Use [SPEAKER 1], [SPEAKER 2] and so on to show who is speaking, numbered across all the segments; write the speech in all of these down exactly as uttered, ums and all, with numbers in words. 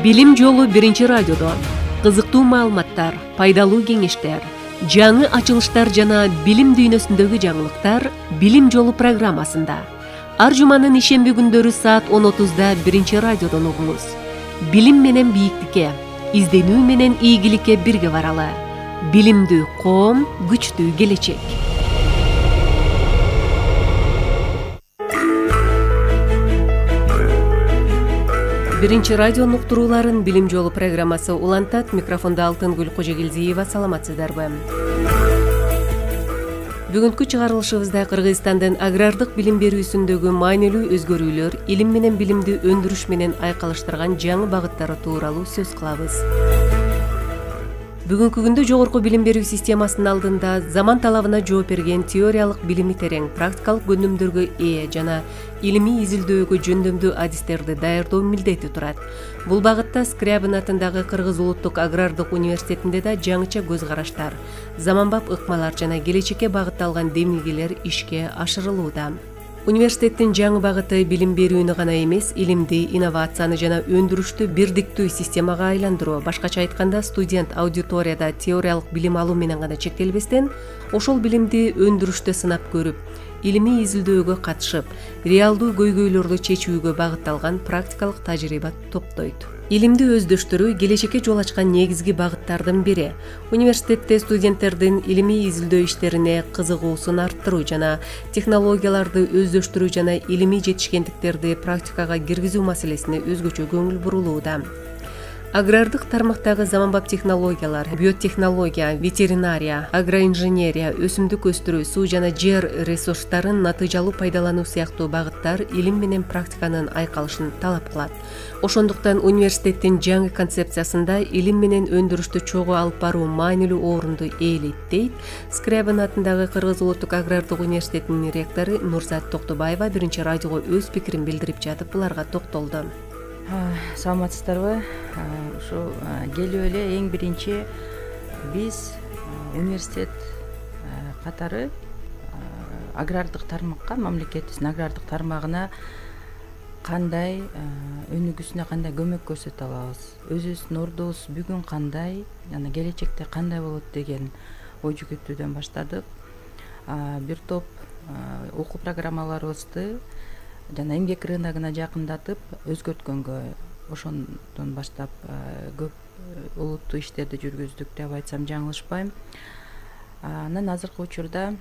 [SPEAKER 1] Билим жолу биринчи радиодон кызыктуу маалыматтар, пайдалуу кеңештер, жаңы ачылыштар жана билим дүйнөсүндөгү жаңылыктар Билим жолу программасында. Ар жуманын ишемби күндөрү саат он отузда биринчи радиодон угуңуз. Билим менен бийиктикке, изденүү менен ийгиликке бирге баралы. Билимдүү коом, күчтүү келечек. Биринчи радионун уктурууларын Билим жолу программасы улантат. Микрофонда Алтынгүл Кожогелдиева. Саламатсыздарбы? Бүгүнкү чыгарылышыбызда Кыргызстандын агрардык билим берүүсүндөгү маанилүү өзгөрүүлөр, илим менен билимди өндүрүш менен айкалыштырган жаңы багыттары тууралуу сөз кылабыз. Бүгүнкү күндө жогорку билим берүү системасынын алдында заман талабына жооп берген теориялык билими терең, практикалык көндүмдөргө ээ жана илимий изилдөөгө жөндөмдүү адистерди даярдоо милдети турат. Бул багытта Скрябин атындагы Кыргыз улуттук агрардык университетинде да жаңыча көз караштар, заманбап ыкмалар жана келечекке багытталган демилгелер ишке ашырылууда. Университеттин жаңы багыты билим берүүнү гана эмес, илимди, инновацияны жана өндүрүштү бирдиктүү системага айландыруу. Башкача айтканда, студент аудиторияда теориялык билим алуу менен гана чектелбестен, ошол билимди өндүрүштө сынап көрүп, илимий изилдөөгө катышып, реалдуу көйгөйлөрдү чечүүгө багытталган практикалык тажрыйба топтойт. Илимди өздөштүрүү келечекке жол ачкан негизги багыттардын бири. Университетте студенттердин илимий изилдөө иштерине кызыгуусун арттыруу жана технологияларды өздөштүрүү жана илимий жетишкендиктерди практикага киргизүү маселесине өзгөчө көңүл бурулууда. Агрардык тармактагы заманбап технологиялар, биотехнология, ветеринария, агроинженерия, өсүмдүк өстүрүү, суу жана жер ресурстарын натыйжалуу пайдалануу сыяктуу багыттар илим менен практиканын айкалышын талап кылат. Ошондуктан университеттин жаңы концепциясында илим менен өндүрүштү чогуу алып баруу маанилүү орунду ээлейт, дейт Скрябин атындагы Кыргыз улуттук агрардык университетинин ректору Нурзат Токтубаева биринчи радиого өз пикирин билдирип жатып буларга токтолду.
[SPEAKER 2] Саламатсыздарбы? Ушу келип эле эң биринчи биз университет катары агрардык тармакка, мамлекетибиздин агрардык тармагына кандай өнүгүүсүнө кандай көмөк көрсөтө алабыз, өзүбүздүн ордубуз бүгүн кандай, жана келечекте кандай болот деген ой жүгүртүүдөн баштадык. Бир топ окуу программаларыбызды жана эмгек рыногуна жакындатып өзгөрткөнгө, ошондон баштап көп улуттуу иштерди жүргүздүк деп айтсам жаңылышпайм. Анан азыркы учурда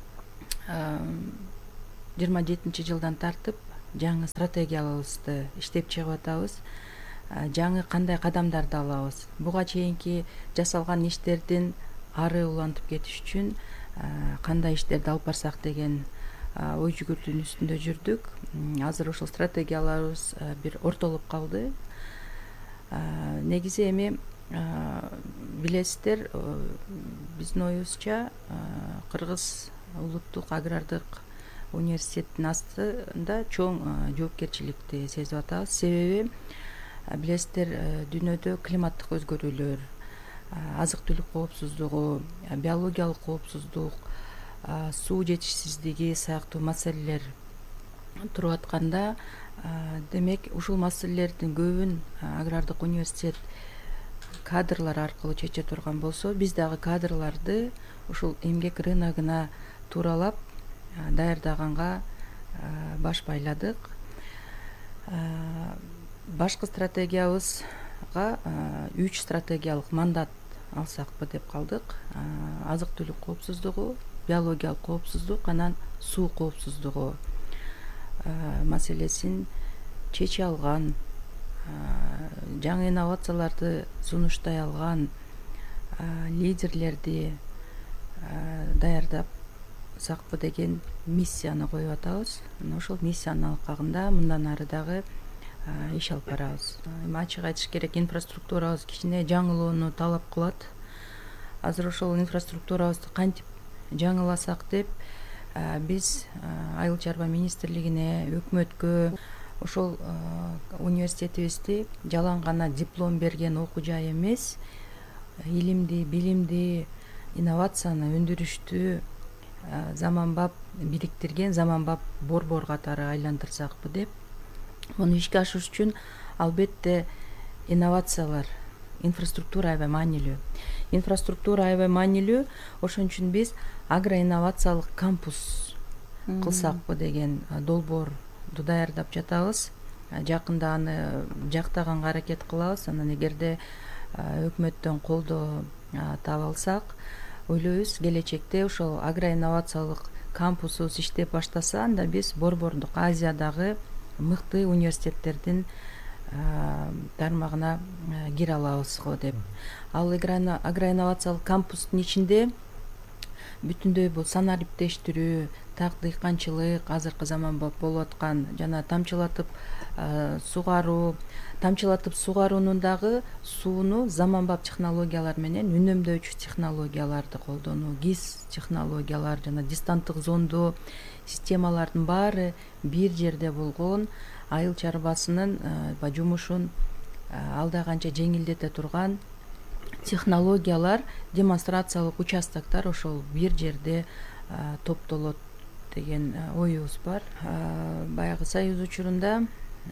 [SPEAKER 2] жыйырма жетинчи жылдан тартып жаңы стратегиябызды иштеп чыгып атабыз. Жаңы кандай кадамдарды алабыз, буга чейинки жасалган иштердин ары улантып кетиш үчүн кандай иштерди алып барсак деген ой жүгүртүүнүн үстүндө жүрдүк. Азыр ошол стратегияларыбыз бир ортолуп калды. Негизи эми билесиздер, биздин оюбузча Кыргыз улуттук агрардык университеттин астында чоң жоопкерчиликти сезип атабыз. Себеби билесиздер, дүйнөдө климаттык өзгөрүүлөр, азык түлүк коопсуздугу, биологиялык коопсуздук, суу жетишсиздиги сыяктуу маселелер туруп атканда, демек ушул маселелердин көбүн агрардык университет кадрлар аркылуу чече турган болсо, биз дагы кадрларды ушул эмгек рыногуна тууралап даярдаганга баш байладык. Башкы стратегиябызга үч стратегиялык мандат алсакпы деп калдык. Азык түлүк коопсуздугу, биологиялык коопсуздук, анан суу коопсуздугу маселесин чече алган, жаңы инновацияларды сунуштай алган лидерлерди даярдасакпы деген миссияны коюп атабыз. Ошол миссиянын алкагында мындан ары дагы иш алып барабыз. Ачык айтыш керек, инфраструктурабыз кичине жаңылоону талап кылат. Азыр ошол инфраструктурабызды кантип жаңыласак деп биз Айыл чарба министрлигине, өкмөткө ошол университетибизди жалаң гана диплом берген окуу жай эмес, илимди, билимди, инновацияны өндүрүштү заманбап бириктирген заманбап борбор катары айландырсакпы деп. Муну ишке ашырыш үчүн албетте инновациялар, инфраструктура аябай маанилүү. Инфраструктура аябай маанилүү. Ошон үчүн биз агроинновациялык кампус кылсакпы деген долбоорду даярдап жатабыз. Жакында аны жактаганга аракет кылабыз. Анан эгерде өкмөттөн колдоо таба алсак, ойлойбуз келечекте ошол агроинновациялык кампусубуз иштеп баштаса, анда биз Борбордук Азиядагы мыкты университеттердин тармагына кире алабыз го деп. Ал агроинновациялык кампустун ичинде бүтүндөй бул санариптештирүү, так дыйканчылык, азыркы заманбап болуп аткан жана тамчылатып сугаруу, тамчылатып сугаруунун дагы сууну заманбап технологиялар менен үнөмдөөчү технологияларды колдонуу, ГИС технологиялар жана дистанттык зондоо системалардын баары бир жерде болгон айыл чарбасынын жумушун алда канча жеңилдете турган технологиялар, демонстрациялык участоктор ошол бир жерде топтолот деген оюбуз бар. Баягы Союз учурунда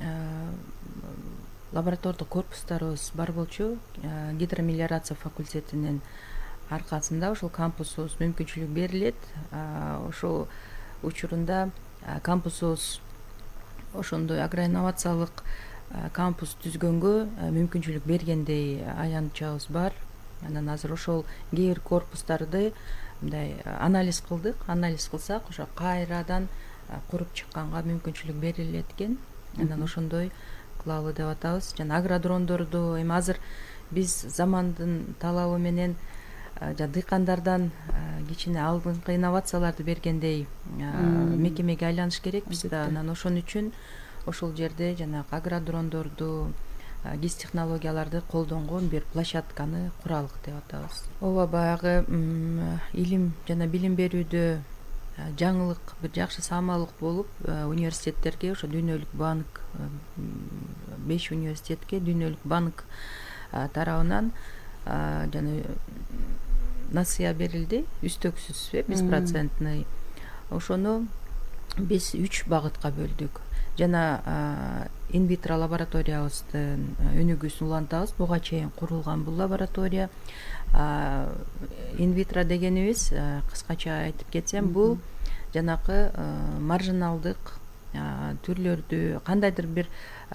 [SPEAKER 2] лаборатордук корпустарыбыз бар болчу. Гидромелиорация факультетинин аркасында ошол кампусубуз мүмкүнчүлүк берилет. Ошол учурунда кампусубуз ошондой агроинновациялык кампус түзгөнгө мүмкүнчүлүк бергендей аянтчабыз бар. Анан азыр ошол кээ бир корпустарды мындай анализ кылдык. Анализ кылсак, ошо кайрадан куруп чыкканга мүмкүнчүлүк берилет экен. Анан ошондой кылалы деп атабыз. Жана агродрондорду эми азыр биз замандын талабы менен дыйкандардан кичине алдыңкы инновацияларды бергендей мекемеге айланыш керекпиз да. Анан ошон үчүн ошол жерде жанагы агродрондорду, ГИС технологияларды колдонгон бир площадканы куралык деп атабыз. Ооба, баягы илим жана билим берүүдө жаңылык, бир жакшы самалык болуп, университеттерге ошо Дүйнөлүк банк, беш университетке Дүйнөлүк банк тарабынан жана насыя берилди, үстөксүз беш процентный. Ошону биз үч багытка бөлдүк. Жана инвитро лабораториябыздын өнүгүүсүн улантабыз. Буга чейин курулган бул лаборатория. Инвитро дегенибиз, кыскача айтып кетсем, бул жанакы маржиналдык түрлөрдү, кандайдыр бир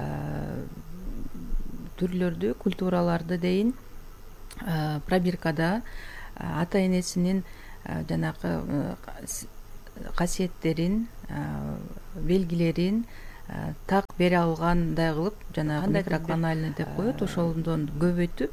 [SPEAKER 2] түрлөрдү, культураларды дейин пробиркада ата энесинин жанакы касиеттерин, белгилерин так бере алгандай кылып, жанагы микроканальный деп коет, ошондон көбөйтүп,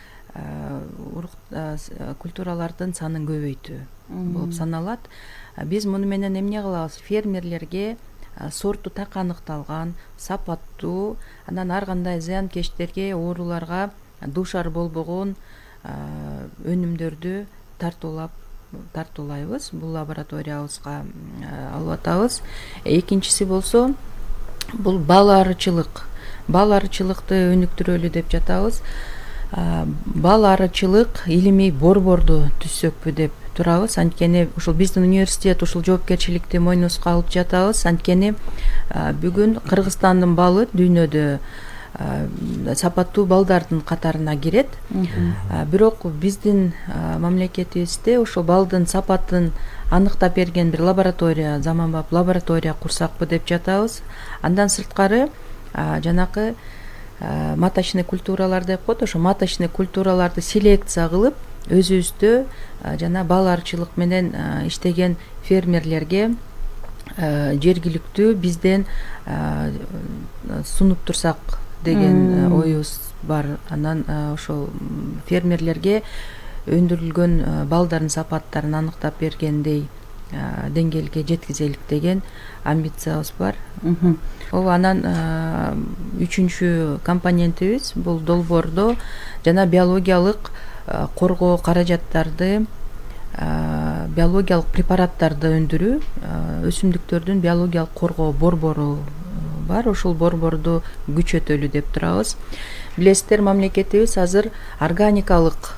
[SPEAKER 2] культуралардын санын көбөйтүү болуп саналат. Биз муну менен эмне кылабыз? Фермерлерге сорту так аныкталган, сапаттуу, анан ар кандай зыянкечтерге, ооруларга дуушар болбогон өнүмдөрдү тартуулап тартуулайбыз. Бул лабораториябызга алып атабыз. Экинчиси болсо, бул бал арычылык. Бал арычылыкты өнүктүрөлү деп жатабыз. Бал арычылык илимий борборду түзсөкпү деп турабыз. Анткени ушул биздин университет ушул жоопкерчиликти мойнубузга алып жатабыз. Анткени бүгүн Кыргызстандын балы дүйнөдө сапаттуу балдардын катарына кирет. Бирок биздин мамлекетибизде ошол балдын сапатын аныктап берген бир лаборатория, заманбап лаборатория курсакпы деп жатабыз. Андан сырткары жанакы маточный культуралар деп коет, ошо маточный культураларды селекция кылып, өзүбүздө жана бал арчылык менен иштеген фермерлерге жергиликтүү бизден сунуп турсак деген оюбуз бар. Анан ошол фермерлерге өндүрүлгөн балдардын сапаттарын аныктап бергендей деңгээлге жеткизелик деген амбициябыз бар. Ооба, анан үчүнчү компонентибиз бул долбоордо жана биологиялык коргоо каражаттарды, биологиялык препараттарды өндүрүү, өсүмдүктөрдүн биологиялык коргоо борбору бар. Ошол борборду күчөтөлү деп турабыз. Билесиздер, мамлекетибиз азыр органикалык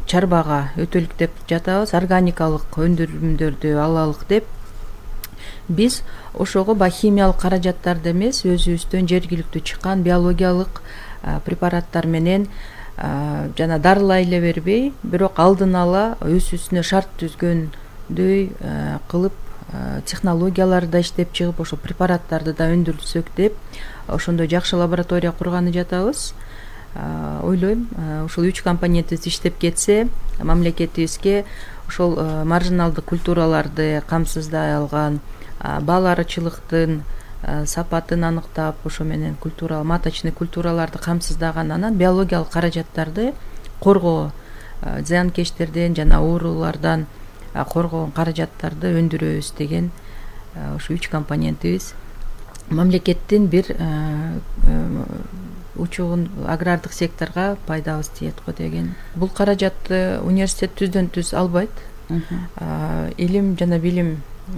[SPEAKER 2] чарбага өтөлүк деп жатабыз. Органикалык өндүрүмдөрдү алалык деп биз ошого баягы химиялык каражаттарды эмес, өзүбүздөн жергиликтүү чыккан биологиялык препараттар менен жана дарылай эле бербей, бирок алдын ала өз үстүнө шарт түзгөндөй кылып технологияларды да иштеп чыгып, ошол препараттарды да өндүрсөк деп ошондой жакшы лаборатория курганы жатабыз. Ойлойм, ушул үч компонентибиз иштеп кетсе, мамлекетибизге ошол маржиналдык культураларды камсыздай алган, бааларчылыктын сапатын аныктап, ошо менен культура, маточный культураларды камсыздаган, анан биологиялык каражаттарды коргоо, зыянкечтерден жана оорулардан коргогон каражаттарды өндүрөбүз деген ушу үч компонентибиз мамлекеттин бир учугун агрардык секторго пайдабыз тиет го деген. Бул каражатты университет түздөн түз албайт. Илим жана билим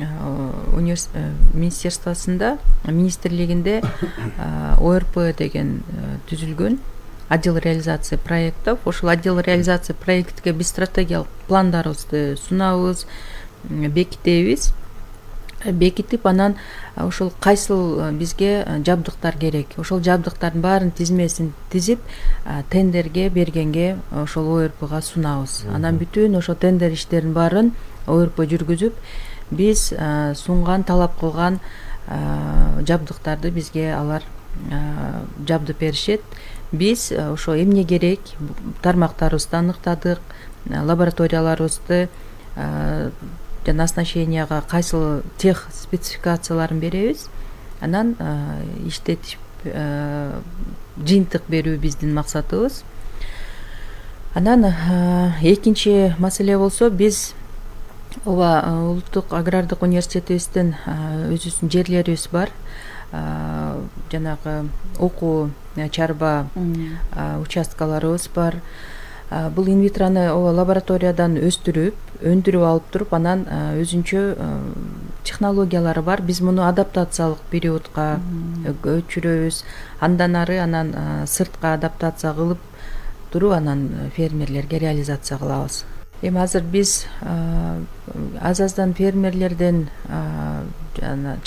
[SPEAKER 2] министерствосунда, министрлигинде О Р П деген түзүлгөн, отдел реализации проектов. Ошол отдел реализации проектке биз стратегиялык пландарыбызды сунабыз, бекитебиз. Бекитип, анан ошол кайсыл бизге жабдыктар керек, ошол жабдыктардын баарын тизмесин тизип, тендерге бергенге ошол О Р Пга сунабыз. Анан бүтүн ошо тендер иштерин баарын О Р П жүргүзүп, биз сунган, талап кылган жабдыктарды бизге алар жабдып беришет. Биз ошо эмне керек тармактарыбызды аныктадык, лабораторияларыбызды жана оснащенияга кайсыл тех спецификацияларын беребиз. Анан иштетип жыйынтык берүү биздин максатыбыз. Анан экинчи маселе болсо, биз ооба улуттук агрардык университетибиздин өзүбүздүн жерлерибиз бар. Жанагы окуу чарба участкаларыбыз бар. Бул инвитроны ооба лабораториядан өстүрүп, өндүрүп алып туруп, анан өзүнчө технологиялары бар. Биз муну адаптациялык периодко өчүрөбүз. Андан ары анан сыртка адаптация кылып туруп, анан фермерлерге реализация кылабыз. Эми азыр биз аз аздан фермерлерден жана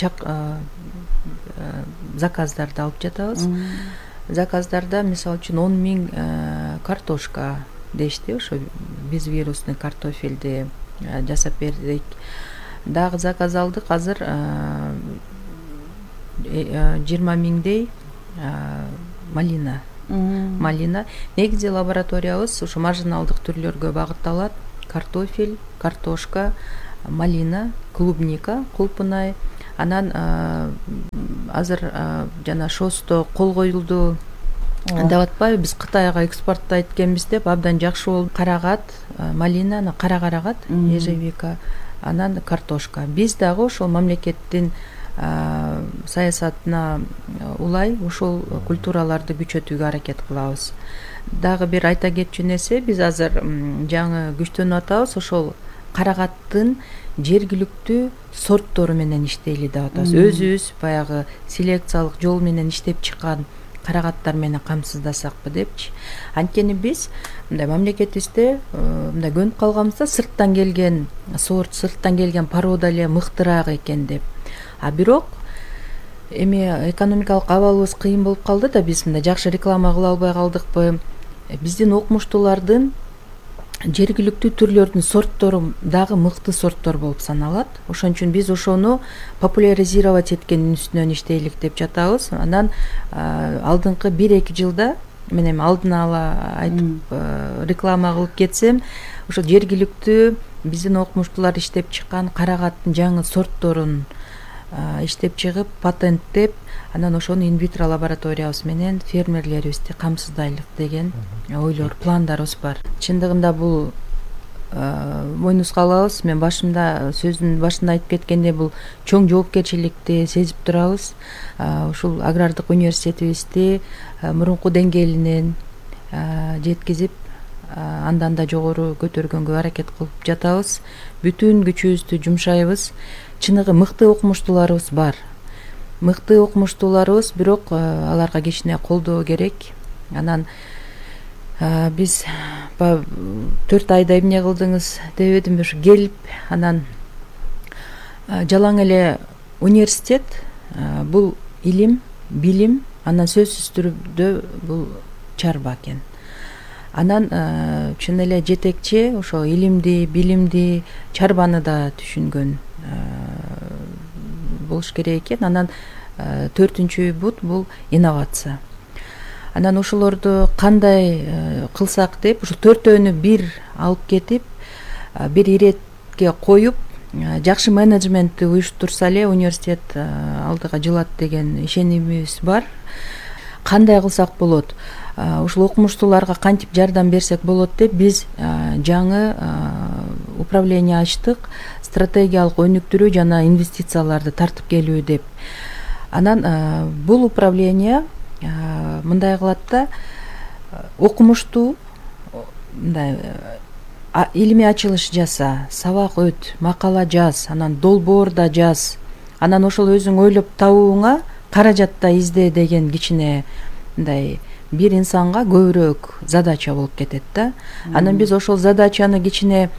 [SPEAKER 2] заказдарды алып жатабыз. Заказдарда мисалы үчүн он миң картошка дешти, ошо биз вирусный картофелди жасап бердик. Дагы заказ алдык, азыр жыйырма миңдей малина. Малина. Негизи лабораториябыз ушу маржиналдык түрлөргө багытталат. Картофель, картошка, малина, клубника, кулпунай. Анан азыр жана шосто кол коюлду деп атпайбы, биз Кытайга экспорттойт экенбиз деп абдан жакшы болду. Карагат, малина, анан кара карагат, ежевика, анан картошка. Биз дагы ошол мамлекеттин саясатына улай ушул культураларды күчөтүүгө аракет кылабыз. Дагы бир айта кетчү нерсе, биз азыр жаңы күчтөнүп атабыз, ошол карагаттын жергиликтүү сорттору менен иштейли деп атабыз. Өзүбүз баягы селекциялык жол менен иштеп чыккан карагаттар менен камсыздасакпы депчи. Анткени биз мындай мамлекетибизде мындай көнүп калганбыз да, сырттан келген сорт, сырттан келген порода эле мыктыраак экен деп. А бирок эми экономикалык абалыбыз кыйын болуп калды да, биз мындай жакшы реклама кыла албай калдыкпы. Биздин окумуштуулардын жергиликтүү түрлөрдүн сорттору дагы мыкты сорттор болуп саналат. Ошон үчүн биз ошону популяризировать эткендин үстүнөн иштейлик деп жатабыз. Анан алдыңкы бир-эки жылда, мен эми алдын ала айтып реклама кылып кетсем, ошо жергиликтүү биздин окумуштуулар иштеп чыккан карагаттын жаңы сортторун иштеп чыгып, патенттеп, анан ошону инвитро лабораториябыз менен фермерлерибизди камсыздайлык деген ойлор, пландарыбыз бар. Чындыгында бул мойнубузга алабыз. Мен башында, сөздүн башында айтып кеткендей, бул чоң жоопкерчиликти сезип турабыз. Ушул агрардык университетибизди мурунку деңгээлинен жеткизип, андан да жогору көтөргөнгө аракет кылып жатабыз. Бүтүн күчүбүздү жумшайбыз. Чыныгы мыкты окумуштууларыбыз бар. Мыкты окумуштууларыбыз, бирок аларга кичине колдоо керек. Анан биз төрт айда эмне кылдыңыз дебедим, ушу келип, анан жалаң эле университет бул илим, билим, анан сөзсүз түрдө бул чарба экен. Анан чын эле жетекчи ошо илимди, билимди, чарбаны да түшүнгөн болуш керек экен. Анан төртүнчү бут бул инновация. Анан ошолорду кандай кылсак деп, ушу төртөөнү бир алып кетип, бир иретке коюп, жакшы менеджментти уюштурса эле университет алдыга жылат деген ишенимибиз бар. Кандай кылсак болот? Ушул окумуштууларга кантип жардам берсек болот деп биз жаңы управление ачтык, стратегиялык өнүктүрүү жана инвестицияларды тартып келүү деп. Анан бул управление мындай кылат да, окумуштуу мындай илимий ачылыш жаса, сабак өт, макала жаз, анан долбоор да жаз, анан ошол өзүң ойлоп табууңа каражат да изде деген кичине мындай бир инсанга көбүрөөк задача болуп кетет да. Анан биз ошол задачаны кичине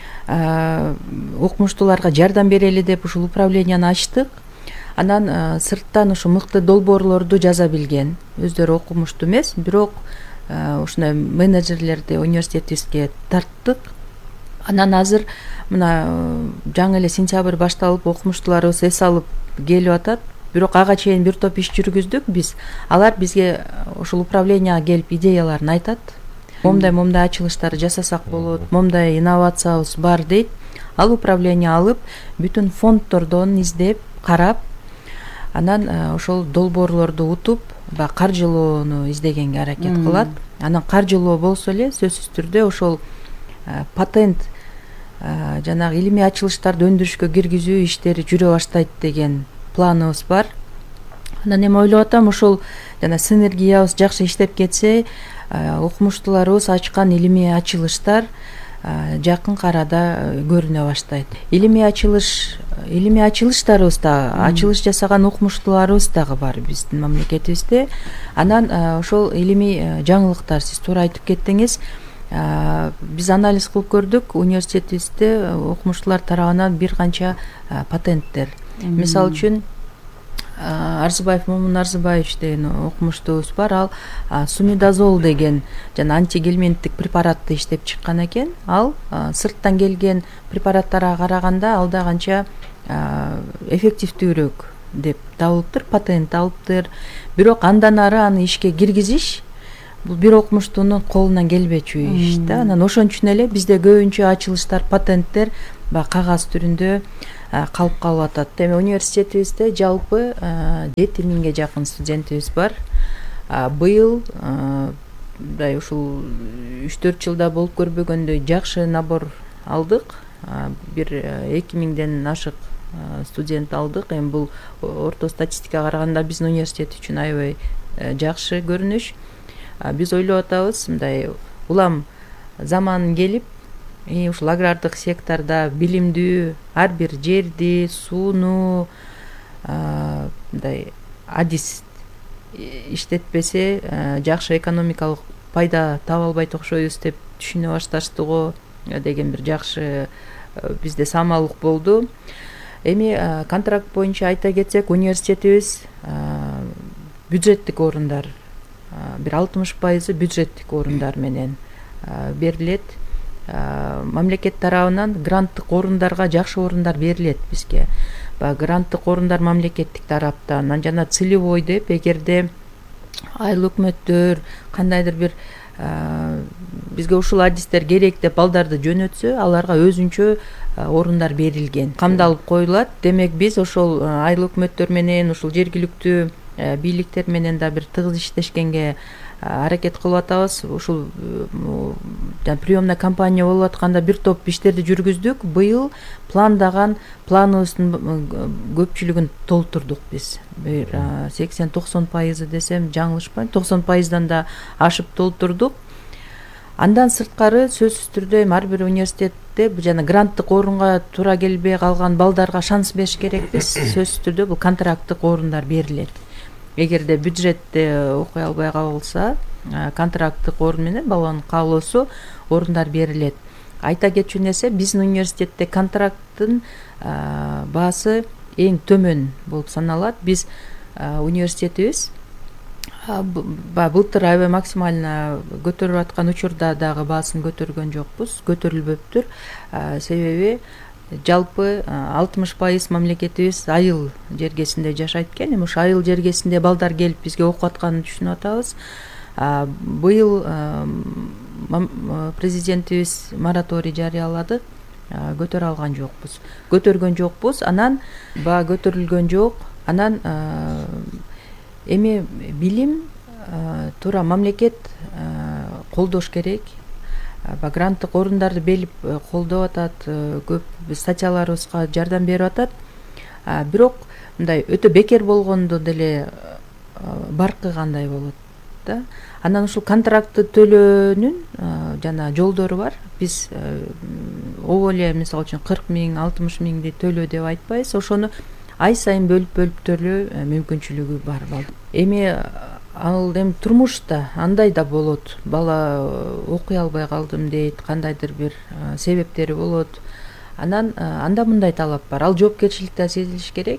[SPEAKER 2] окумуштууларга жардам берели деп ушул управленияны ачтык. Анан сырттан ушу мыкты долбоорлорду жаза билген, өздөрү окумуштуу эмес, бирок ушундай менеджерлерди университетибизге тарттык. Анан азыр мына жаңы эле сентябрь башталып, окумуштууларыбыз эс алып келип атат. Бирок ага чейин бир топ иш жүргүздүк биз. Алар бизге ошол управленияга келип идеяларын айтат. Момдай момдай ачылыштарды жасасак болот, момдай инновациябыз бар дейт. Ал управление алып, бүтүн фонддордон издеп, карап, анан ошол долбоорлорду утуп, баягы каржылоону издегенге аракет кылат. Анан каржылоо болсо эле сөзсүз түрдө ошол патент жанагы илимий ачылыштарды өндүрүшкө киргизүү иштери жүрө баштайт деген планыбыз бар. Анан эми ойлоп атам, ошол жана синергиябыз жакшы иштеп кетсе, окумуштууларыбыз ачкан илимий ачылыштар жакын арада көрүнө баштайт. Илимий ачылыш, илимий ачылыштарыбыз да, ачылыш жасаган окумуштууларыбыз дагы бар биздин мамлекетибизде. Анан ошол илимий жаңылыктар, сиз туура айтып кеттиңиз. Биз анализ кылып көрдүк, университетибизде окумуштуулар тарабынан бир канча патенттер. Мисалы үчүн Арзыбаев Момун Арзыбаевич деген окумуштуубуз бар. Ал сумидазол деген жана антигельминттик препаратты иштеп чыккан экен. Ал сырттан келген препараттарга караганда алда канча эффективдүүрөөк деп табылыптыр, патент алыптыр. Бирок андан ары аны ишке киргизиш бул бир окумуштуунун колунан келбечү иш да. Анан ошон үчүн эле бизде көбүнчө ачылыштар, патенттер баягы кагаз түрүндө калып калып атат. Эми университетибизде жалпы жети миңге жакын студентибиз бар. Быйыл мындай ушул үч төрт жылда болуп көрбөгөндөй жакшы набор алдык. Бир эки миңден ашык студент алдык. Эми бул орто статистикага караганда биздин университет үчүн аябай жакшы көрүнүш. Биз ойлоп атабыз, мындай улам заман келип, ушул агрардык сектордо билимдүү ар бир жерди, сууну мындай адис иштетпесе жакшы экономикалык пайда таба албайт окшойбуз деп түшүнө башташты го деген бир жакшы бизде самалдык болду. Эми контракт боюнча айта кетсек, университетибиз бюджеттик орундар бир алтымыш пайызы бюджеттик орундар менен берилет. Мамлекет тарабынан гранттык орундарга жакшы орундар берилет бизге. Баягы гранттык орундар мамлекеттик тараптан, жана целевой деп, эгерде айыл өкмөттөр кандайдыр бир бизге ушул адистер керек деп балдарды жөнөтсө, аларга өзүнчө орундар берилген, камдалып коюлат. Демек биз ошол айыл өкмөттөр менен, ушул жергиликтүү бийликтер менен да бир тыгыз иштешкенге аракет кылып атабыз. Ушул приемный кампания болуп атканда бир топ иштерди жүргүздүк. Быйыл пландаган планыбыздын көпчүлүгүн толтурдук биз. Бир сексен токсон пайызы десем жаңылышпайм, токсон пайыздан да ашып толтурдук. Андан сырткары сөзсүз түрдө ар бир университетте жана гранттык орунга туура келбей калган балдарга шанс бериш керекпиз. Сөзсүз түрдө бул контракттык орундар берилет. Эгерде бюджетте окуй албай калса, контракттык орун менен баланын каалоосу орундар берилет. Айта кетчү нерсе, биздин университетте контракттын баасы эң төмөн болуп саналат. Биз университетибиз былтыр аябай максимально көтөрүп аткан учурда дагы баасын көтөргөн жокпуз, көтөрүлбөптүр. Себеби жалпы алтымыш пайыз мамлекетибиз айыл жергесинде жашайт экен. Эми ошо айыл жергесинде балдар келип бизге окуп атканын түшүнүп атабыз. Быйыл президентибиз мораторий жарыялады, көтөрө алган жокпуз, көтөргөн жокпуз. Анан баа көтөрүлгөн жок. Анан эми билим туура мамлекет колдош керек. Гранттык орундарды белип колдоп атат, көп статьяларыбызга жардам берип атат. Бирок мындай өтө бекер болгондо деле баркы кандай болот да. Анан ушул контрактты төлөөнүн жана жолдору бар. Биз обо эле мисалы үчүн кырк миң, алтымыш миңди төлөө деп айтпайбыз. Ошону ай сайын бөлүп-бөлүп төлөө мүмкүнчүлүгү бар. Эми ал эми турмушта андай да болот. Бала окуй албай калдым дейт, кандайдыр бир себептери болот. Анан анда мындай талап бар. Ал жоопкерчиликте сезилиш керек.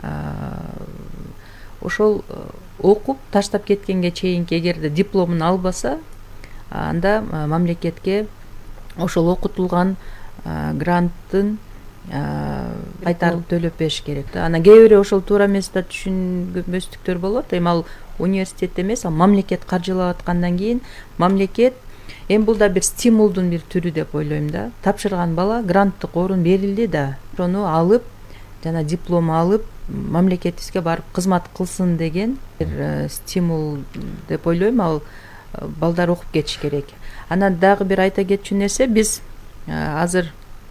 [SPEAKER 2] Ошол окуп таштап кеткенге чейинки эгерде дипломун албаса, анда мамлекетке ошол окутулган гранттын кайтарып төлөп бериш керек. Анан кээ бири ошол туура эмес да түшүнбөстүктөр болот. Эми ал университет эмес, ал мамлекет каржылап аткандан кийин мамлекет эми бул да бир стимулдун бир түрү деп ойлойм да. Тапшырган бала гранттык орун берилди да, ошону алып жана диплом алып мамлекетибизге барып кызмат кылсын деген бир стимул деп ойлойм. Ал балдар окуп кетиш керек. Анан дагы бир айта кетчү нерсе, биз азыр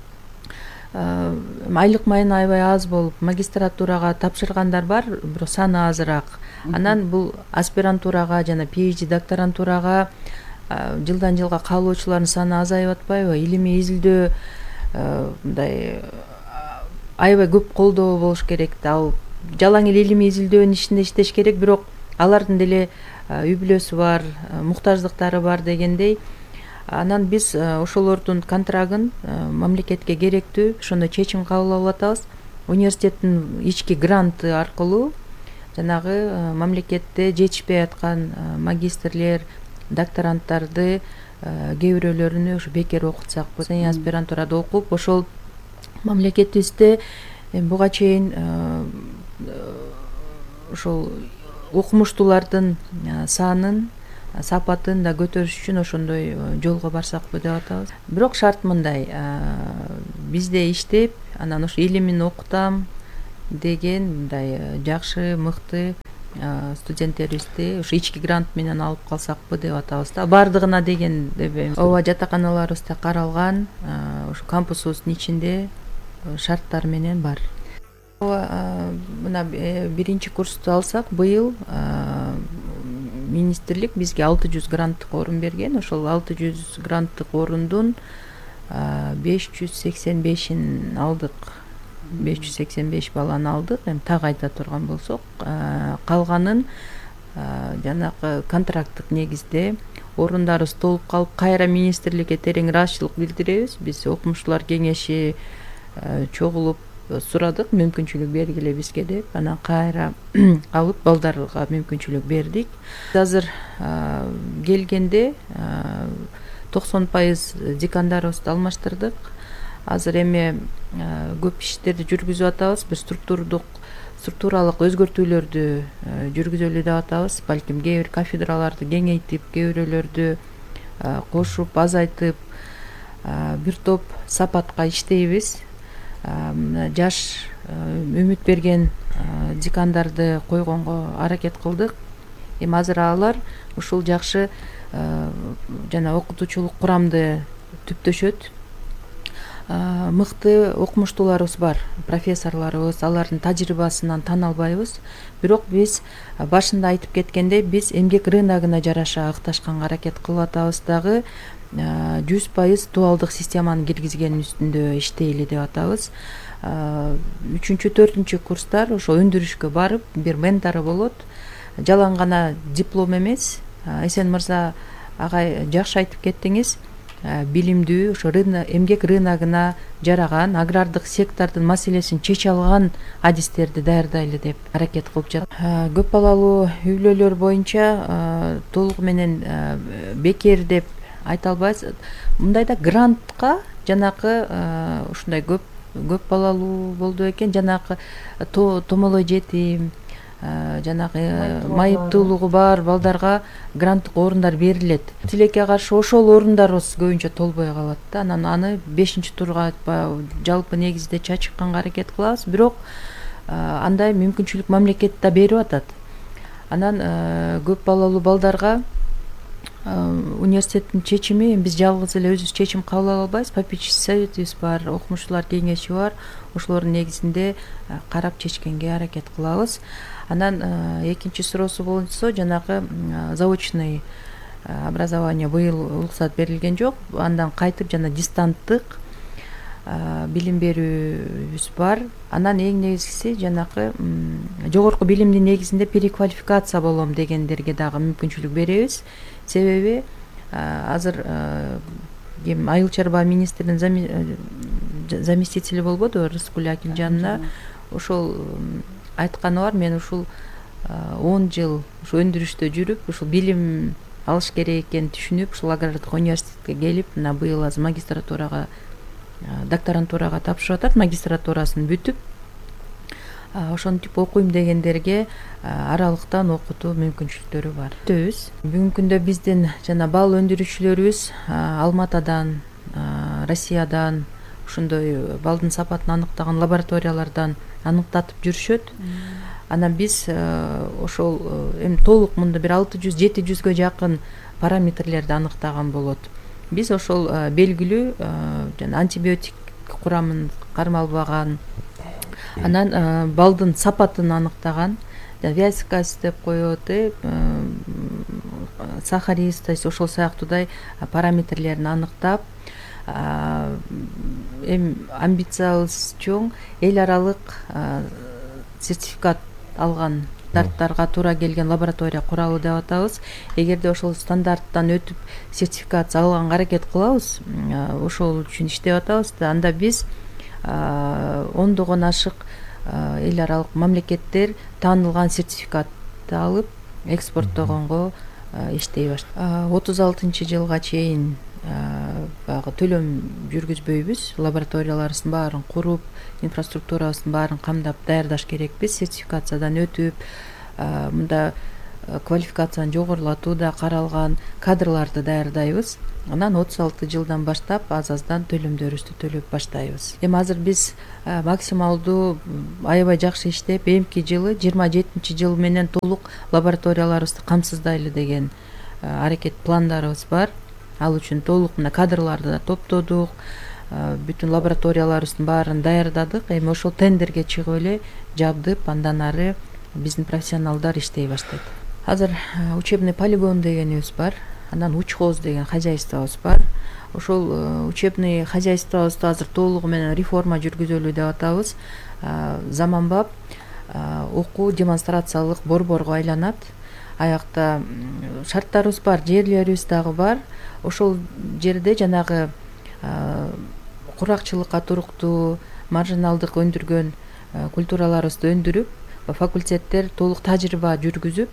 [SPEAKER 2] айлык майын аябай аз болуп магистратурага тапшыргандар бар, бирок саны азыраак. Анан бул аспирантурага жана PhD докторантурага жылдан жылга кабылуучулардын саны азайып атпайбы? Илимий изилдөө мындай аябай көп колдоо болуш керек да. Ал жалаң эле илимий изилдөөнүн ишинде иштеш керек, бирок алардын деле үй бүлөсү бар, муктаждыктары бар дегендей. Анан биз ошолордун контрагын мамлекетке керектүү ошондой чечим кабыл алып атабыз. Университеттин ички гранты аркылуу жанагы мамлекетте жетишпей аткан магистрлер, докторанттарды кээ бирөөлөрүнү ушу бекер окутсакпыз. Аспирантурада окуп, ошол мамлекетибизде буга чейин ошол окумуштуулардын санын, сапатын да көтөрүш үчүн ошондой жолго барсакпы деп атабыз. Бирок шарт мындай: бизде иштеп, анан ошо илимин окутам деген мындай жакшы, мыкты студенттерибизди ушу ички грант менен алып калсакпы деп атабыз да. Бардыгына деген дебейм. Ооба, жатаканаларыбызда каралган, ушу кампусубуздун ичинде шарттар менен бар. Мына биринчи курсту алсак, быйыл министрлик бизге алты жүз гранттык орун берген. Ошол алты жүз гранттык орундун беш жүз сексен бешин алдык. беш жүз сексен беш баланы алдык. Эми так айта турган болсок, калганын жанагы контракттык негизде орундарыбыз толуп калып, кайра министрликке терең ыраазычылык билдиребиз. Биз окумуштуулар кеңеши чогулуп сурадык, мүмкүнчүлүк бергиле бизге деп. Анан кайра алып балдарга мүмкүнчүлүк бердик. Азыр келгенде токсон пайыз декандарыбызды алмаштырдык. Азыр эми көп иштерди жүргүзүп атабыз. Бир структурдук структуралык өзгөртүүлөрдү жүргүзөлү деп атабыз. Балким кээ бир кафедраларды кеңейтип, кээ бирөөлөрдү кошуп, азайтып, бир топ сапатка иштейбиз. Жаш үмүт берген декандарды койгонго аракет кылдык. Эми азыр алар ушул жакшы жана окутуучулук курамды түптөшөт. Мыкты окумуштууларыбыз бар, профессорлорубуз, алардын тажрыйбасынан тана албайбыз. Бирок биз башында айтып кеткендей, биз эмгек рыногуна жараша ыкташканга аракет кылып атабыз дагы. жүз пайыз дуалдык системаны киргизген үстүндө иштейли деп атабыз. үчүнчү, төртүнчү курстар ошо өндүрүшкө барып, бир ментору болот. Жалаң гана диплом эмес. Эсен мырза агай жакшы айтып кеттиңиз. билимдүү, ошо эмгек рыногуна жараган, агрардык сектордун маселесин чече алган адистерди даярдайлы деп аракет кылып жатат. Көп балалуу үй-бүлөлөр боюнча толугу менен бекер деп айта албайбыз. Мындайда грантка жанакы ушундай көп көп балалуу болду экен, жанакы томолой жетим, жанагы майыптуулугу бар балдарга гранттык орундар берилет. Тилекке каршы ошол орундарыбыз көбүнчө толбой калат да. Анан аны бешинчи турга жалпы негизде чачыкканга аракет кылабыз, бирок андай мүмкүнчүлүк мамлекет да берип атат. Анан көп балалуу балдарга университеттин чечими, биз жалгыз эле өзүбүз чечим кабыл ала албайбыз. Попечительский советибиз бар, окумуштуулар кеңеши бар. Ошолордун негизинде карап чечкенге аракет кылабыз. Анан экинчи суроосу боюнча жанагы заочный образование быйыл уруксат берилген жок. Андан кайтып жана дистанттык билим берүүбүз бар. Анан эң негизгиси жанакы жогорку билимдин негизинде переквалификация болом дегендерге дагы мүмкүнчүлүк беребиз. Себеби азыр ким Айыл чарба министринин заместители болбоду, Рыскүл Акилжановна, ошол айтканы бар. Мен ушул он жыл ушу өндүрүштө жүрүп, ушул билим алыш керек экенин түшүнүп, ушул агрардык университетке келип, мына быйыл азыр магистратурага, докторантурага тапшырып атат. Магистратурасын бүтүп, ошентип окуйм дегендерге аралыктан окутуу мүмкүнчүлүктөрү бар. Күтөбүз. Бүгүнкү күндө биздин жана бал өндүрүүчүлөрүбүз Алматадан, Россиядан, ошондой балдын сапатын аныктаган лабораториялардан аныктатып жүрүшөт. Анан биз ошол эми толук мында бир алты жүз жети жүзгө жакын параметрлерди аныктаган болот. Биз ошол белгилүү жана антибиотик курамын кармалбаган, анан балдын сапатын аныктаган, вязкость деп коет, сахаристость, ошол сыяктуудай параметрлерин аныктап, эми амбициябыз чоң, эл аралык сертификат алган стандарттарга туура келген лаборатория куралы деп атабыз. Эгерде ошол стандарттан өтүп сертификация алганга аракет кылабыз, ошол үчүн иштеп атабыз. Анда биз ондогон ашык эл аралык мамлекеттер таанылган сертификатты алып экспорттогонго иштей баштадык. отуз алтынчы жылга чейин баягы төлөм жүргүзбөйбүз. Лабораторияларыбыздын баарын куруп, инфраструктурабыздын баарын камдап даярдаш керекпиз. Сертификациядан өтүп, мында квалификацияны жогорулатуу да каралган кадрларды даярдайбыз. Анан отуз алты жылдан баштап аз-аздан төлөмдөрүбүздү төлөп баштайбыз. Эми азыр биз максималдуу аябай жакшы иштеп, эмки жылы жыйырма жетинчи жыл менен толук лабораторияларыбызды камсыздайлы деген аракет пландарыбыз бар. Ал үчүн толук мына кадрларды да топтодук, бүтүн лабораторияларыбыздын баарын даярдадык. Эми ошол тендерге чыгып эле жабдып, андан ары биздин профессионалдар иштей баштайт. Азыр учебный полигон дегенибиз бар. Анан учхоз деген хозяйствобуз бар. Ошол учебный хозяйствобузду азыр толугу менен реформа жүргүзөлү деп атабыз. Заманбап окуу демонстрациялык борборго айланат. Аякта шарттарыбыз бар, жерлерибиз дагы бар. Ошол жерде жанагы куракчылыкка туруктуу, маржиналдык өндүргөн культураларыбызды өндүрүп, факультеттер толук тажрыйба жүргүзүп,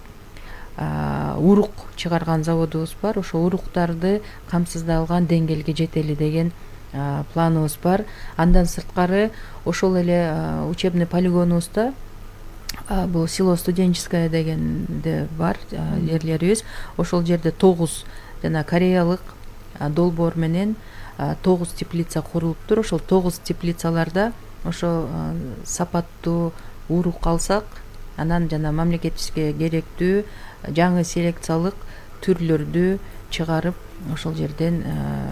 [SPEAKER 2] урук чыгарган заводубуз бар. Ошол уруктарды камсыздалган деңгээлге жетели деген планыбыз бар. Андан сырткары ошол эле учебный полигонубузда бул село студенческое дегенде бар жерлерибиз. Ошол жерде тогуз жана кореялык долбоор менен тогуз теплица курулуптур. Ошол тогуз теплицаларда ошо сапаттуу урук алсак, анан жана мамлекетибизге керектүү жаңы селекциялык түрлөрдү чыгарып, ошол жерден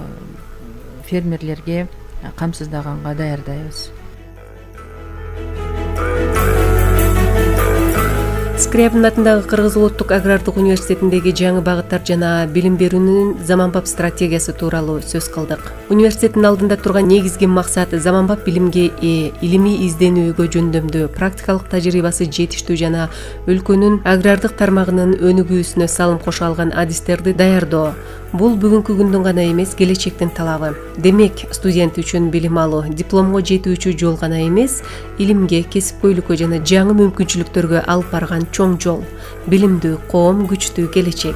[SPEAKER 2] фермерлерге камсыздаганга даярдайбыз.
[SPEAKER 1] Скрябин атындагы Кыргыз улуттук агрардык университетиндеги жаңы багыттар жана билим берүүнүн заманбап стратегиясы тууралуу сөз кылдык. Университеттин алдында турган негизги максат заманбап билимге ээ, илимий изденүүгө жөндөмдүү, практикалык тажрыйбасы жетиштүү жана өлкөнүн агрардык тармагынын өнүгүүсүнө салым кошо алган адистерди даярдоо. Бул бүгүнкү күндүн гана эмес, келечектин талабы. Демек, студент үчүн билим алуу дипломго жетүүчү жол гана эмес, илимге, кесипкөйлүккө жана жаңы мүмкүнчүлүктөргө алып барган чоң жол. Билимдүү коом, күчтүү келечек.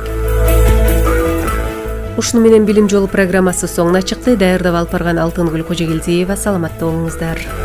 [SPEAKER 1] Ушуну менен Билим жолу программасы соңуна чыкты. Даярдап алып барган Алтынгүл Кожогелдиева. Саламатта болуңуздар.